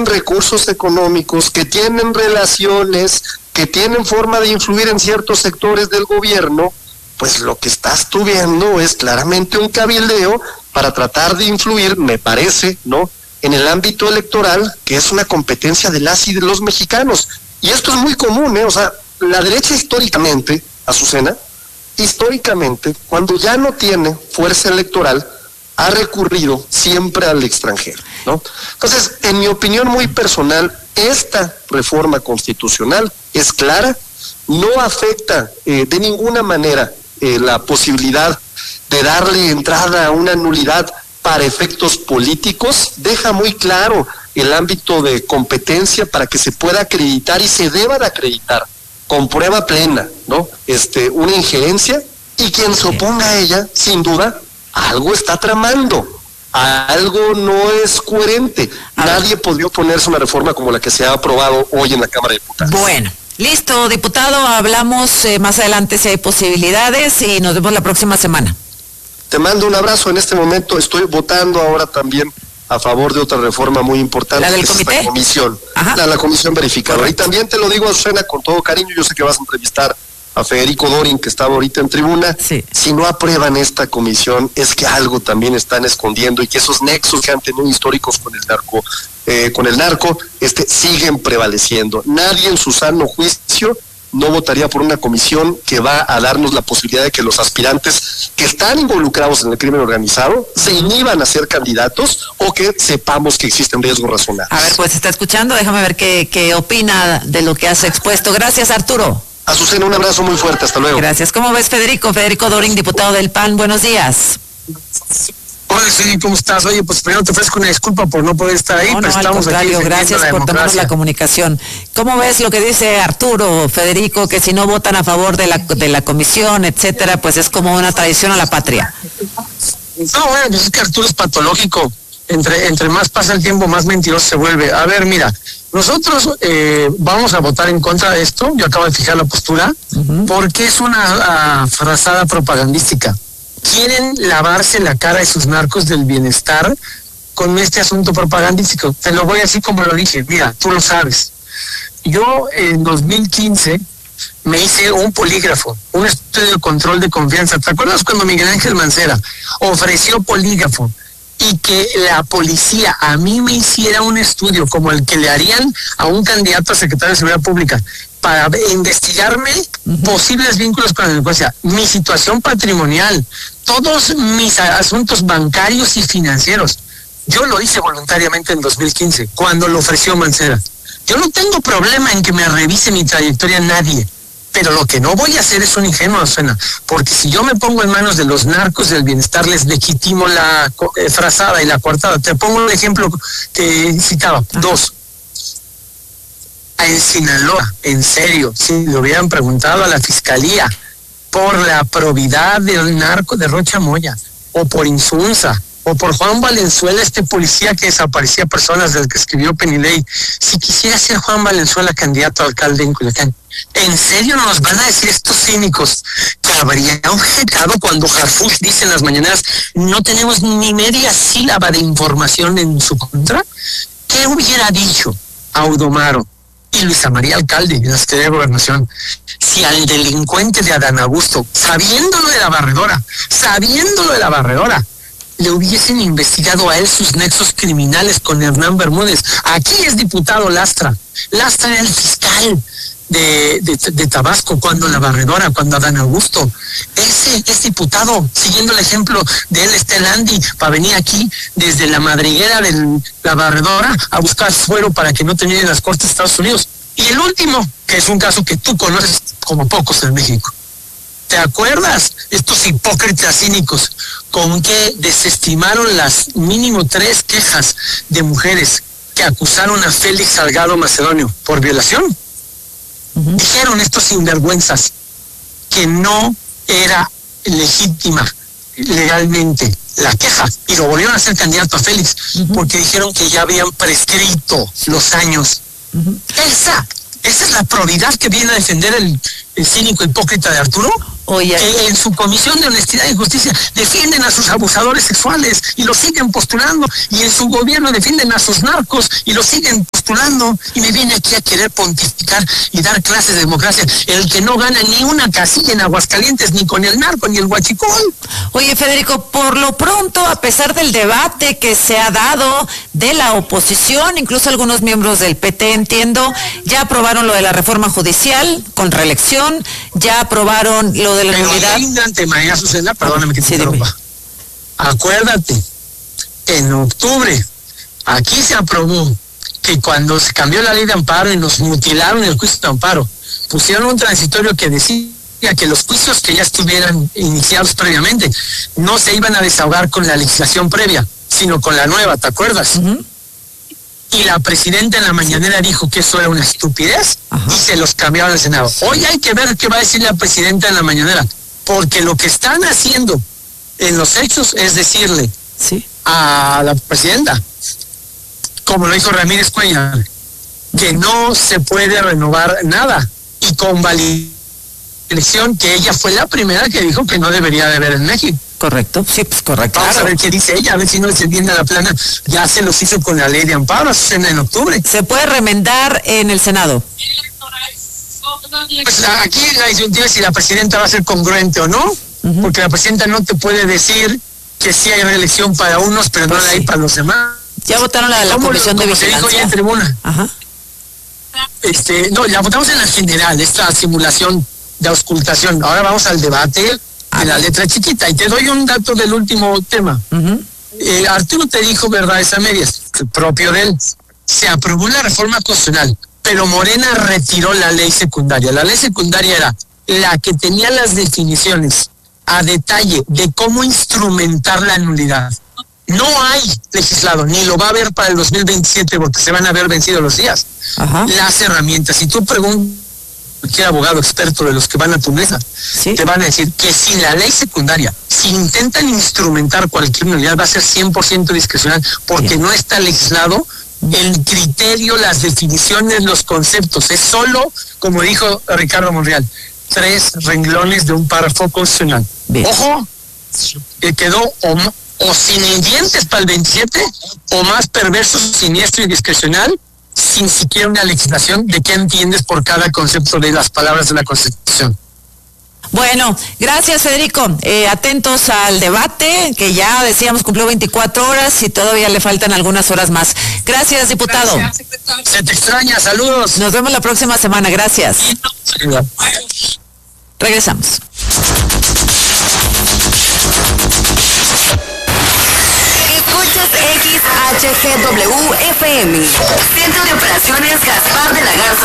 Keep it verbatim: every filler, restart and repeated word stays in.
recursos económicos, que tienen relaciones, que tienen forma de influir en ciertos sectores del gobierno, pues lo que estás tú viendo es claramente un cabildeo para tratar de influir, me parece, ¿no?, en el ámbito electoral, que es una competencia de las y de los mexicanos. Y esto es muy común, ¿eh? O sea, la derecha históricamente, Azucena, históricamente, cuando ya no tiene fuerza electoral, ha recurrido siempre al extranjero, ¿no? Entonces, en mi opinión muy personal, esta reforma constitucional es clara, no afecta eh, de ninguna manera eh, la posibilidad de darle entrada a una nulidad para efectos políticos, deja muy claro el ámbito de competencia para que se pueda acreditar y se deba de acreditar con prueba plena, ¿no?, este, una injerencia, y quien se oponga a ella, sin duda, algo está tramando, algo no es coherente. Nadie podría oponerse a una reforma como la que se ha aprobado hoy en la Cámara de Diputados. Bueno, listo, diputado, hablamos eh, más adelante si hay posibilidades y nos vemos la próxima semana. Te mando un abrazo. En este momento estoy votando ahora también a favor de otra reforma muy importante. ¿La del comité? La comisión, la, la comisión verificadora. Y también te lo digo, Azucena, con todo cariño, yo sé que vas a entrevistar a Federico Dorin, que estaba ahorita en tribuna. Sí. Si no aprueban esta comisión, es que algo también están escondiendo y que esos nexos que han tenido históricos con el narco, eh, con el narco, este, siguen prevaleciendo. Nadie en su sano juicio no votaría por una comisión que va a darnos la posibilidad de que los aspirantes que están involucrados en el crimen organizado se inhiban a ser candidatos o que sepamos que existen riesgos razonables. A ver, pues está escuchando, déjame ver qué, qué opina de lo que has expuesto. Gracias, Arturo. Azucena, un abrazo muy fuerte, hasta luego. Gracias. ¿Cómo ves, Federico? Federico Dorin, diputado del P A N, buenos días. Hola, sí, ¿cómo estás? Oye, pues primero te ofrezco una disculpa por no poder estar ahí, no, pero no, estamos al contrario, aquí gracias por tomarnos la comunicación. ¿Cómo ves lo que dice Arturo, Federico, que si no votan a favor de la de la comisión, etcétera, pues es como una traición a la patria? No, bueno, pues es que Arturo es patológico. Entre, entre más pasa el tiempo, más mentiroso se vuelve. A ver, mira, nosotros eh, vamos a votar en contra de esto, yo acabo de fijar la postura, uh-huh. porque es una uh, frazada propagandística. Quieren lavarse la cara de sus narcos del bienestar con este asunto propagandístico. Te lo voy a decir como lo dije, mira, tú lo sabes. Yo en dos mil quince me hice un polígrafo, un estudio de control de confianza. ¿Te acuerdas cuando Miguel Ángel Mancera ofreció polígrafo y que la policía a mí me hiciera un estudio como el que le harían a un candidato a secretario de Seguridad Pública para investigarme uh-huh. posibles vínculos con la delincuencia, mi situación patrimonial, todos mis asuntos bancarios y financieros? Yo lo hice voluntariamente en dos mil quince, cuando lo ofreció Mancera. Yo no tengo problema en que me revise mi trayectoria nadie, pero lo que no voy a hacer es un ingenuo, Azucena, porque si yo me pongo en manos de los narcos del bienestar, les legitimo la eh, frazada y la coartada. Te pongo un ejemplo que citaba, dos. En Sinaloa, en serio, si le hubieran preguntado a la fiscalía por la probidad del narco de Rocha Moya, o por Insunza, o por Juan Valenzuela, este policía que desaparecía personas del que escribió Penilei, si quisiera ser Juan Valenzuela candidato a alcalde en Culiacán, ¿en serio nos van a decir estos cínicos que habría objetado cuando Harfuch dice en las mañaneras no tenemos ni media sílaba de información en su contra? ¿Qué hubiera dicho Audomaro y Luisa María Alcalde en la Secretaría de Gobernación si al delincuente de Adán Augusto, sabiéndolo de la barredora, sabiéndolo de la barredora, le hubiesen investigado a él sus nexos criminales con Hernán Bermúdez? Aquí es diputado Lastra. Lastra era el fiscal de, de, de Tabasco cuando la barredora, cuando Adán Augusto. Ese es diputado, siguiendo el ejemplo de él, Estelandi, para venir aquí desde la madriguera de la barredora a buscar fuero para que no termine en las cortes de Estados Unidos. Y el último, que es un caso que tú conoces como pocos en México. ¿Te acuerdas? Estos hipócritas cínicos con que desestimaron las mínimo tres quejas de mujeres que acusaron a Félix Salgado Macedonio por violación. Uh-huh. Dijeron estos sinvergüenzas que no era legítima legalmente la queja y lo volvieron a hacer candidato a Félix uh-huh. porque dijeron que ya habían prescrito los años. Uh-huh. Esa, esa es la probidad que viene a defender el, el cínico hipócrita de Arturo. Oye. que en su Comisión de Honestidad y Justicia defienden a sus abusadores sexuales y los siguen postulando, y en su gobierno defienden a sus narcos y los siguen postulando, y me viene aquí a querer pontificar y dar clases de democracia el que no gana ni una casilla en Aguascalientes, ni con el narco, ni el huachicol. Oye, Federico, por lo pronto, a pesar del debate que se ha dado de la oposición, incluso algunos miembros del P T, entiendo, ya aprobaron lo de la reforma judicial con reelección, ya aprobaron lo de la Pero nulidad. hay un gran tema, ya, Susana, perdóname que te Sí, interrumpa. Acuérdate, en octubre, aquí se aprobó que cuando se cambió la ley de amparo y nos mutilaron el juicio de amparo, pusieron un transitorio que decía que los juicios que ya estuvieran iniciados previamente no se iban a desahogar con la legislación previa, sino con la nueva, ¿te acuerdas? Uh-huh. Y la presidenta en la mañanera dijo que eso era una estupidez. Ajá. Y se los cambiaron al Senado. Hoy hay que ver qué va a decir la presidenta en la mañanera, porque lo que están haciendo en los hechos es decirle sí. a la presidenta, como lo dijo Ramírez Cuellar, que no se puede renovar nada, y con elección que ella fue la primera que dijo que no debería de haber en México. Correcto, sí, pues correcto. Vamos claro. a ver qué dice ella, a ver si no se entiende la plana. Ya se los hizo con la ley de amparo, en, en octubre. ¿Se puede remendar en el Senado? Pues la, aquí la disyuntiva es si la presidenta va a ser congruente o no, uh-huh. porque la presidenta no te puede decir que sí hay reelección para unos, pero pues no la hay sí. para los demás. Ya votaron la de la Comisión lo, de como Vigilancia. Se dijo ya en tribuna. Ajá. Este, no, la votamos en la general, esta simulación de auscultación. Ahora vamos al debate de la letra chiquita, y te doy un dato del último tema. Uh-huh. eh, Arturo te dijo verdades a medias, propio de él. Se aprobó la reforma constitucional, pero Morena retiró la ley secundaria. La ley secundaria era la que tenía las definiciones a detalle de cómo instrumentar la nulidad. No hay legislado, ni lo va a haber para el dos mil veintisiete, porque se van a haber vencido los días. Ajá. Las herramientas. Si tú preguntas cualquier abogado experto de los que van a tu mesa, ¿sí? te van a decir que si la ley secundaria, si intentan instrumentar cualquier nulidad, va a ser cien por ciento discrecional, porque Bien. no está legislado el criterio, las definiciones, los conceptos. Es solo, como dijo Ricardo Monreal, tres renglones de un párrafo constitucional. Bien. Ojo, que quedó o, o sin dientes para el veintisiete, o más perverso, siniestro y discrecional, sin siquiera una legislación de qué entiendes por cada concepto de las palabras de la Constitución. Bueno, gracias Federico. Eh, atentos al debate, que ya decíamos cumplió veinticuatro horas y todavía le faltan algunas horas más. Gracias, diputado. Gracias. Se te extraña, saludos. Nos vemos la próxima semana, gracias. Regresamos. Escuchas X H G W F M, Centro de Operaciones Gaspar de la Garza